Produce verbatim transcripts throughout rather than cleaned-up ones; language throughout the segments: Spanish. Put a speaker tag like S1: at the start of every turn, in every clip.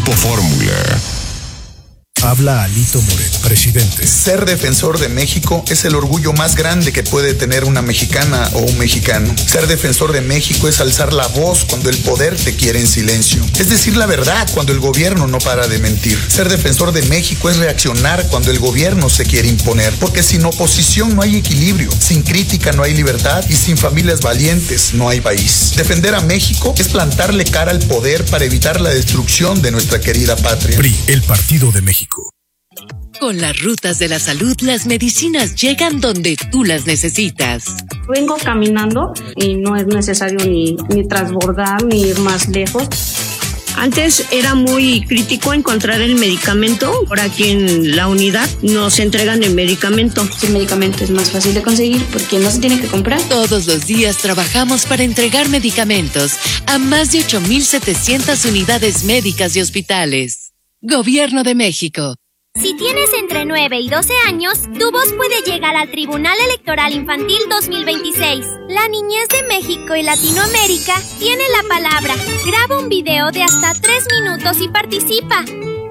S1: Grupo Fórmula.
S2: Habla Alito Moreno, presidente.
S3: Ser defensor de México es el orgullo más grande que puede tener una mexicana o un mexicano. Ser defensor de México es alzar la voz cuando el poder te quiere en silencio. Es decir la verdad cuando el gobierno no para de mentir. Ser defensor de México es reaccionar cuando el gobierno se quiere imponer. Porque sin oposición no hay equilibrio, sin crítica no hay libertad y sin familias valientes no hay país. Defender a México es plantarle cara al poder para evitar la destrucción de nuestra querida patria.
S2: P R I, el Partido de México.
S4: Con las rutas de la salud, las medicinas llegan donde tú las necesitas.
S5: Vengo caminando y no es necesario ni, ni transbordar ni ir más lejos. Antes era muy crítico encontrar el medicamento. Ahora aquí en la unidad nos entregan el medicamento.
S6: El medicamento es más fácil de conseguir porque no se tiene que comprar.
S4: Todos los días trabajamos para entregar medicamentos a más de ocho mil setecientas unidades médicas y hospitales. Gobierno de México.
S7: Si tienes entre nueve y doce años, tu voz puede llegar al Tribunal Electoral Infantil dos mil veintiséis. La niñez de México y Latinoamérica tiene la palabra. Graba un video de hasta tres minutos y participa.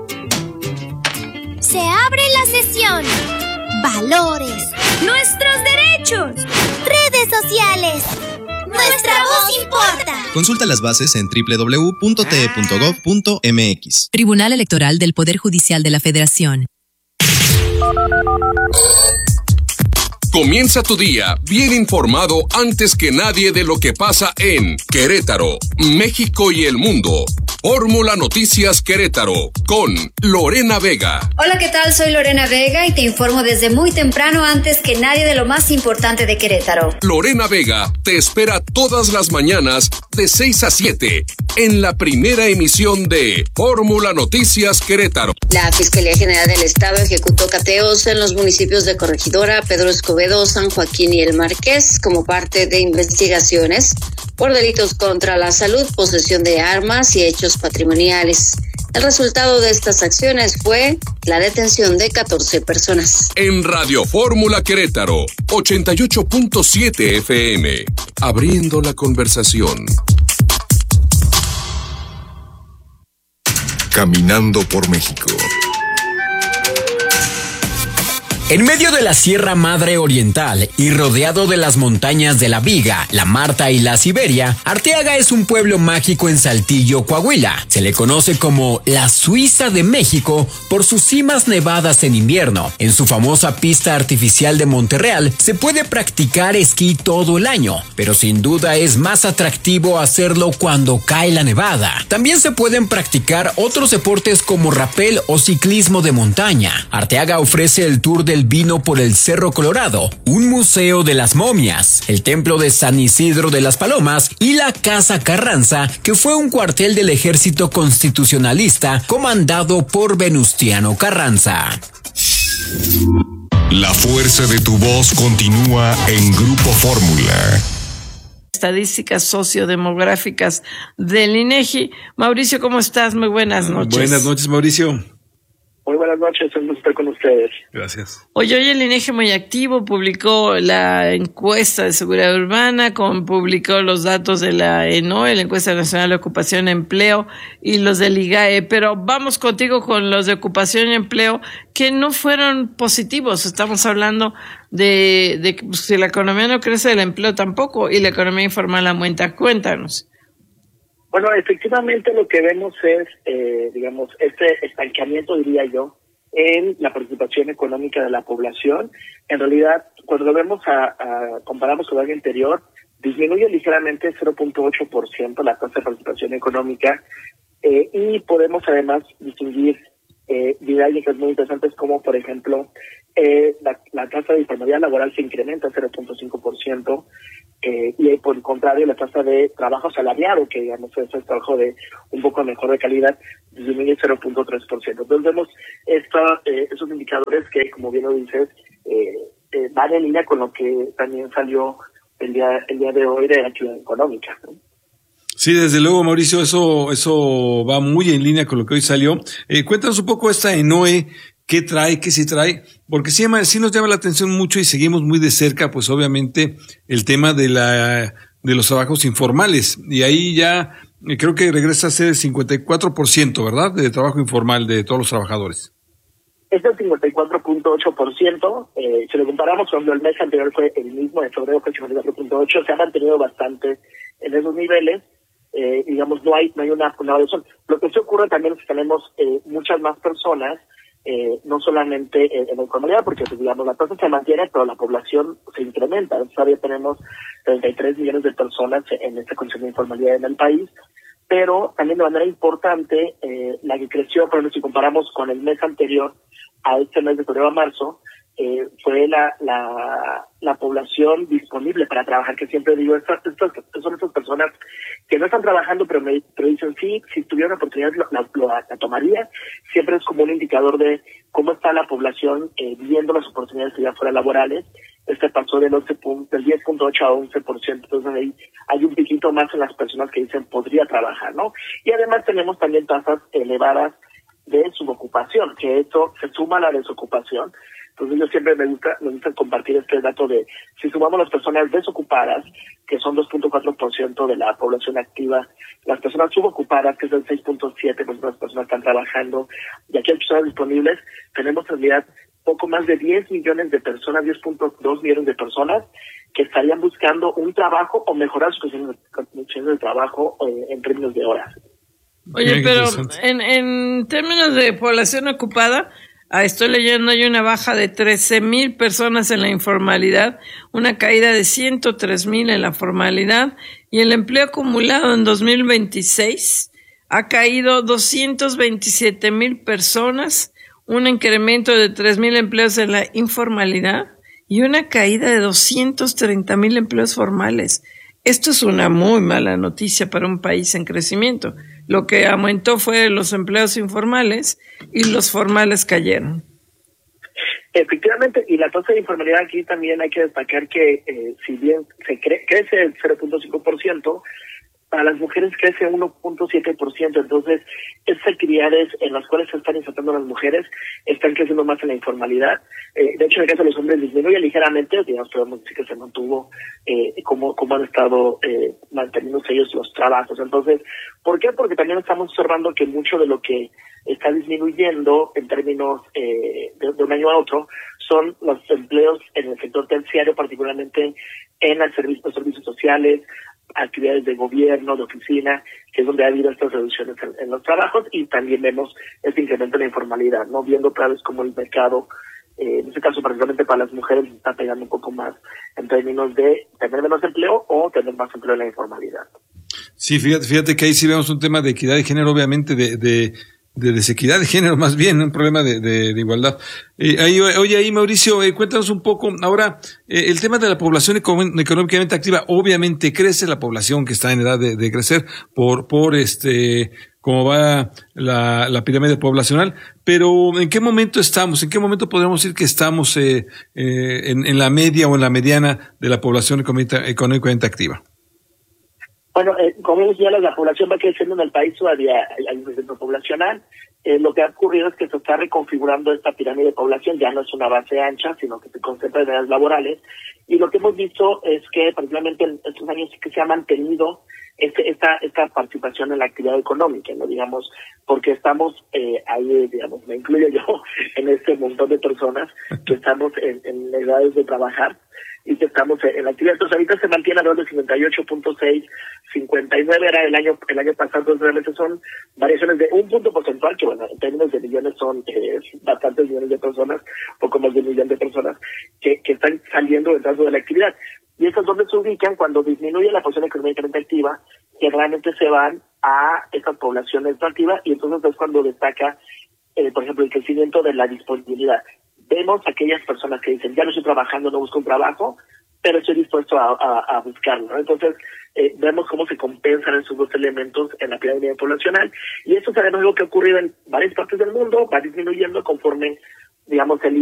S7: Se abre la sesión. Valores. Nuestros derechos. Redes sociales. Nuestra voz importa.
S8: Consulta las bases en doble u doble u doble u punto t e punto gov punto m x.
S9: Tribunal Electoral del Poder Judicial de la Federación.
S1: Comienza tu día bien informado antes que nadie de lo que pasa en Querétaro, México y el mundo. Fórmula Noticias Querétaro con Lorena Vega.
S10: Hola, ¿qué tal? Soy Lorena Vega y te informo desde muy temprano antes que nadie de lo más importante de Querétaro.
S1: Lorena Vega te espera todas las mañanas de seis a siete en la primera emisión de Fórmula Noticias Querétaro.
S11: La Fiscalía General del Estado ejecutó cateos en los municipios de Corregidora, Pedro Escobedo, San Joaquín y El Marqués como parte de investigaciones por delitos contra la salud, posesión de armas y hechos patrimoniales. El resultado de estas acciones fue la detención de catorce personas.
S1: En Radio Fórmula Querétaro, ochenta y ocho punto siete F M, abriendo la conversación.
S12: Caminando por México.
S13: En medio de la Sierra Madre Oriental y rodeado de las montañas de la Viga, la Marta y la Siberia, Arteaga es un pueblo mágico en Saltillo, Coahuila. Se le conoce como la Suiza de México por sus cimas nevadas en invierno. En su famosa pista artificial de Monterreal se puede practicar esquí todo el año, pero sin duda es más atractivo hacerlo cuando cae la nevada. También se pueden practicar otros deportes como rapel o ciclismo de montaña. Arteaga ofrece el tour del vino por el Cerro Colorado, un museo de las momias, el templo de San Isidro de las Palomas y la Casa Carranza, que fue un cuartel del ejército constitucionalista comandado por Venustiano Carranza.
S1: La fuerza de tu voz continúa en Grupo Fórmula.
S14: Estadísticas sociodemográficas del INEGI. Mauricio, ¿cómo estás? Muy buenas noches.
S15: Buenas noches, Mauricio.
S16: Muy buenas noches, un gusto estar con ustedes.
S15: Gracias.
S14: Hoy, hoy el INEGI muy activo, publicó la encuesta de seguridad urbana, con, publicó los datos de la ENOE, la Encuesta Nacional de Ocupación y Empleo, y los del IGAE, pero vamos contigo con los de ocupación y empleo, que no fueron positivos. Estamos hablando de, de que pues, si la economía no crece, el empleo tampoco, y la economía informal aumenta. Cuéntanos.
S16: Bueno, efectivamente lo que vemos es, eh, digamos, este estancamiento, diría yo, en la participación económica de la población. En realidad, cuando lo vemos, a, a comparamos con el año anterior, disminuye ligeramente cero punto ocho por ciento la tasa de participación económica, eh, y podemos además distinguir eh, dinámicas muy interesantes como, por ejemplo, eh, la, la tasa de informalidad laboral se incrementa cero punto cinco por ciento, Eh, y por el contrario, la tasa de trabajo asalariado, que digamos eso es trabajo de un poco mejor de calidad, disminuye cero punto tres por ciento. Entonces vemos esta, eh, esos indicadores que, como bien lo dices, eh, eh, van en línea con lo que también salió el día el día de hoy de la actividad económica, ¿no?
S15: Sí, desde luego, Mauricio, eso eso va muy en línea con lo que hoy salió. Eh, cuéntanos un poco esta ENOE, ¿qué trae, qué sí trae? Porque sí, sí nos llama la atención mucho y seguimos muy de cerca, pues obviamente, el tema de la de los trabajos informales. Y ahí ya eh, creo que regresa a ser el cincuenta y cuatro por ciento, ¿verdad?, de trabajo informal de todos los trabajadores.
S16: Es el cincuenta y cuatro punto ocho por ciento. Eh, si lo comparamos cuando el mes anterior fue el mismo, de febrero fue cincuenta y cuatro punto ocho por ciento, se ha mantenido bastante en esos niveles. Eh, digamos, no hay no hay una, una variación. Lo que sí ocurre también es que tenemos eh, muchas más personas, eh, no solamente en, en la informalidad, porque pues, digamos, la tasa se mantiene, pero la población se incrementa. Todavía tenemos treinta y tres millones de personas en esta condición de informalidad en el país, pero también de manera importante, eh, la que creció, por ejemplo, si comparamos con el mes anterior a este mes de febrero a marzo, eh, fue la, la la población disponible para trabajar, que siempre digo, estas, estas son estas personas que no están trabajando, pero me pero dicen, sí, si tuviera una oportunidad la, la, la tomaría. Siempre es como un indicador de cómo está la población eh, viendo las oportunidades que ya fuera laborales. Este pasó del once del diez punto ocho a once por ciento, entonces ahí hay un piquito más en las personas que dicen podría trabajar, ¿no? Y además tenemos también tasas elevadas de subocupación, que esto se suma a la desocupación. Entonces yo siempre me gusta, me gusta compartir este dato de, si sumamos las personas desocupadas, que son dos punto cuatro por ciento de la población activa, las personas subocupadas, que es el seis punto siete por ciento de las personas que están trabajando, y aquí hay personas disponibles, tenemos en realidad poco más de diez millones de personas, diez punto dos millones de personas que estarían buscando un trabajo o mejorar sus condiciones de trabajo eh, en términos de horas.
S14: Oye, pero en, en términos de población ocupada, ah, estoy leyendo, hay una baja de trece mil personas en la informalidad, una caída de ciento tres mil en la formalidad, y el empleo acumulado en dos mil veintiséis ha caído doscientos veintisiete mil personas, un incremento de tres mil empleos en la informalidad y una caída de doscientos treinta mil empleos formales. Esto es una muy mala noticia para un país en crecimiento. Lo que aumentó fue los empleos informales y los formales cayeron.
S16: Efectivamente, y la tasa de informalidad aquí también hay que destacar que eh, si bien se cre crece el cero punto cinco por ciento, para las mujeres crece uno punto siete por ciento, entonces estas actividades en las cuales se están insertando las mujeres están creciendo más en la informalidad. Eh, de hecho, en el caso de los hombres disminuye ligeramente, digamos, podemos decir que se mantuvo eh, como, como han estado eh, manteniéndose ellos los trabajos. Entonces, ¿por qué? Porque también estamos observando que mucho de lo que está disminuyendo en términos eh, de, de un año a otro son los empleos en el sector terciario, particularmente en el servicio, los servicios sociales, actividades de gobierno, de oficina, que es donde ha habido estas reducciones en, en los trabajos, y también vemos este incremento en la informalidad, ¿no? Viendo otra vez como el mercado, eh, en este caso particularmente para las mujeres, está pegando un poco más en términos de tener menos empleo o tener más empleo en la informalidad.
S15: Sí, fíjate, fíjate que ahí sí vemos un tema de equidad de género, obviamente de, de, de desequidad de género, más bien, un problema de, de, de igualdad. Eh, ahí, oye, ahí Mauricio, eh, cuéntanos un poco, ahora, eh, el tema de la población económicamente activa, obviamente crece la población que está en edad de, de crecer por, por este, cómo va la, la pirámide poblacional, pero ¿en qué momento estamos? ¿En qué momento podríamos decir que estamos eh, eh, en, en la media o en la mediana de la población económicamente activa?
S16: Bueno, eh, como decía, la población va creciendo en el país, todavía hay un crecimiento poblacional. Eh, lo que ha ocurrido es que se está reconfigurando esta pirámide de población, ya no es una base ancha, sino que se concentra en áreas laborales. Y lo que hemos visto es que, particularmente en estos años, que se ha mantenido este, esta esta participación en la actividad económica, no digamos, porque estamos eh, ahí, digamos, me incluyo yo en este montón de personas que estamos en, en edades de trabajar y que estamos en la actividad. Entonces ahorita se mantiene alrededor de cincuenta y ocho punto seis, cincuenta y nueve era el año el año pasado, entonces realmente son variaciones de un punto porcentual, que bueno, en términos de millones son eh, bastantes millones de personas, poco más de un millón de personas que, que están saliendo del trazo de la actividad. Y estas donde se ubican cuando disminuye la población económicamente activa, que realmente se van a estas poblaciones no activas, y entonces es cuando destaca, eh, por ejemplo, el crecimiento de la disponibilidad. Vemos aquellas personas que dicen, ya no estoy trabajando, no busco un trabajo, pero estoy dispuesto a, a, a buscarlo, ¿no? Entonces, eh, vemos cómo se compensan esos dos elementos en la pirámide poblacional, y esto es algo que ha ocurrido en varias partes del mundo, va disminuyendo conforme, digamos, el